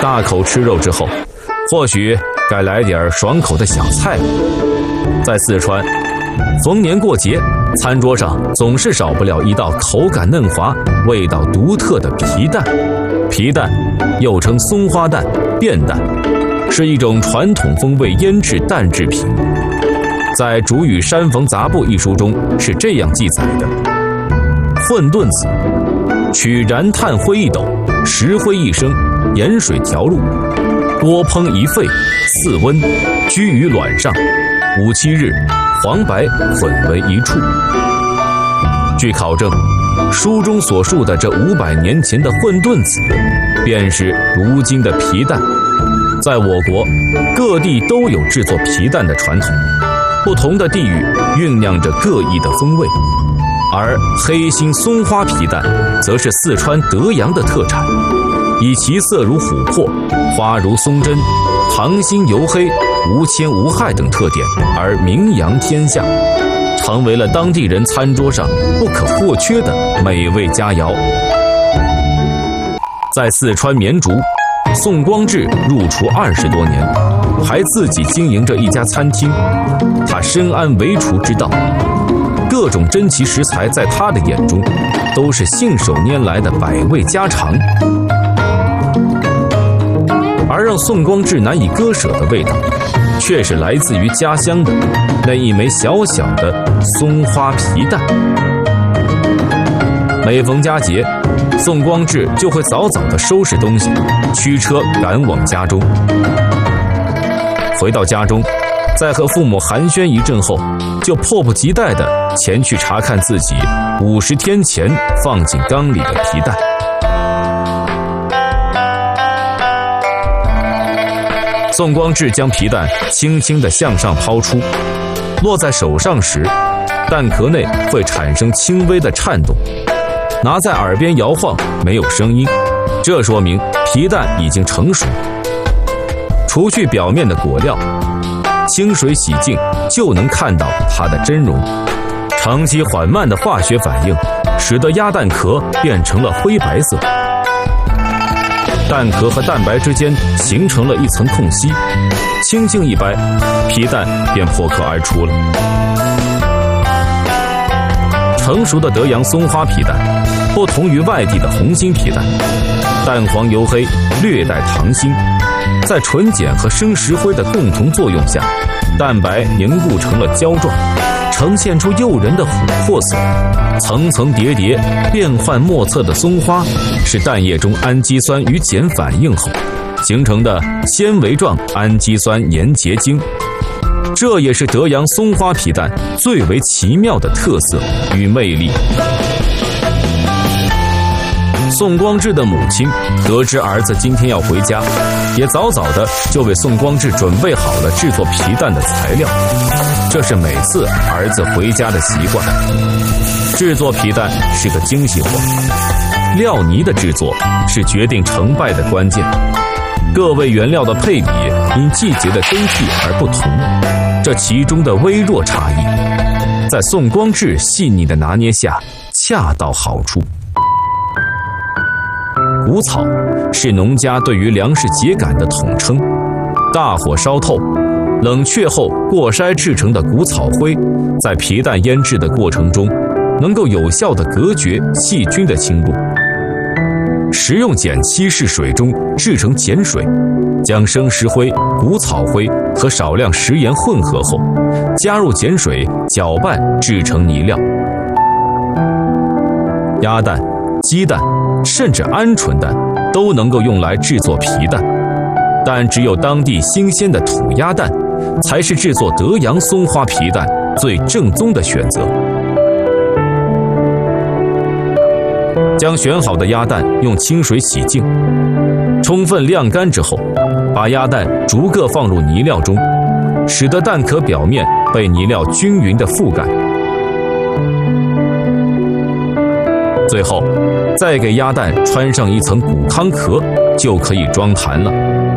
大口吃肉之后，或许该来点爽口的小菜了。在四川，逢年过节，餐桌上总是少不了一道口感嫩滑、味道独特的皮蛋。皮蛋又称松花蛋、便蛋，是一种传统风味腌制蛋制品。在《竹语山逢杂部》一书中是这样记载的：混沌子，取燃炭灰1斗，石灰1升，盐水调入，锅烹1沸，4温，居于卵上，5、7日，黄白混为一处。据考证，书中所述的这500年前的混沌子，便是如今的皮蛋。在我国各地都有制作皮蛋的传统，不同的地域酝酿着各异的风味。而黑心松花皮蛋则是四川德阳的特产，以其色如琥珀、花如松针、溏心油黑、无铅无害等特点而名扬天下，成为了当地人餐桌上不可或缺的美味佳肴。在四川绵竹，宋光志入厨20多年，还自己经营着一家餐厅。他深谙为厨之道，各种珍奇食材在他的眼中都是信手拈来的百味家常。而让宋光志难以割舍的味道，却是来自于家乡的那一枚小小的松花皮蛋。每逢佳节，宋光志就会早早地收拾东西，驱车赶往家中。回到家中，在和父母寒暄一阵后，就迫不及待地前去查看自己50天前放进缸里的皮蛋。宋光志将皮蛋轻轻地向上抛出，落在手上时，蛋壳内会产生轻微的颤动，拿在耳边摇晃，没有声音，这说明皮蛋已经成熟。除去表面的果料，清水洗净就能看到它的真容。长期缓慢的化学反应使得鸭蛋壳变成了灰白色，蛋壳和蛋白之间形成了一层空隙，轻轻一掰，皮蛋便破壳而出了。成熟的德阳松花皮蛋不同于外地的红心皮蛋，蛋黄油黑，略带糖心，在纯碱和生石灰的共同作用下，蛋白凝固成了胶状，呈现出诱人的琥珀色。层层叠叠、变幻莫测的松花，是蛋液中氨基酸与碱反应后形成的纤维状氨基酸粘结晶。这也是德阳松花皮蛋最为奇妙的特色与魅力。宋光志的母亲得知儿子今天要回家，也早早的就为宋光志准备好了制作皮蛋的材料，这是每次儿子回家的习惯。制作皮蛋是个精细活，料泥的制作是决定成败的关键。各味原料的配比因季节的更替而不同，这其中的微弱差异，在宋光志细腻的拿捏下恰到好处。谷草是农家对于粮食秸秆的统称，大火烧透，冷却后过筛制成的谷草灰，在皮蛋腌制的过程中，能够有效地隔绝细菌的侵入。食用碱稀释水中制成碱水，将生石灰、谷草灰和少量食盐混合后，加入碱水搅拌制成泥料。鸭蛋、鸡蛋甚至鹌鹑蛋都能够用来制作皮蛋，但只有当地新鲜的土鸭蛋才是制作德阳松花皮蛋最正宗的选择。将选好的鸭蛋用清水洗净，充分晾干之后，把鸭蛋逐个放入泥料中，使得蛋壳表面被泥料均匀地覆盖。最后再给鸭蛋穿上一层谷糠壳，就可以装坛了。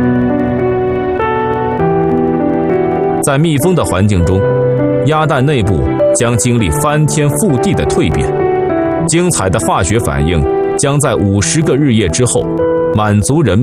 在密封的环境中，鸭蛋内部将经历翻天覆地的蜕变，精彩的化学反应将在50个日夜之后满足人们